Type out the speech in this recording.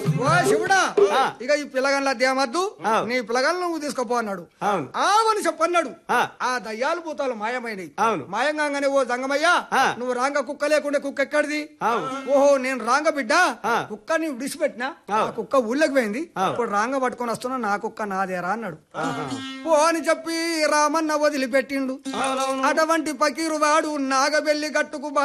ఓ శివుడా ఇక ఈ పిల్లగాళ్ళ దేమద్దు నీ పిల్లగాళ్ళు నువ్వు తీసుకుపో అన్నాడు. ఆవని చెప్పన్నాడు. ఆ దయ్యాలు భూతాలు మాయమైనవి. మాయంగానే ఓ జంగమయ్యా నువ్వు రాంగ కుక్క లేకుండే కుక్క ఎక్కడిది? ఓహో నేను రాంగ బిడ్డ కుక్కని విడిచిపెట్టినా ఆ కుక్క ఊళ్ళకి పోయింది. ఇప్పుడు రాంగ పట్టుకొని వస్తున్నా నా కుక్క నాదేరా అన్నాడు. పో అని చెప్పి రామన్న వదిలిపెట్టిండు. అటువంటి పకీరు వాడు నాగబెల్లి గట్టుకు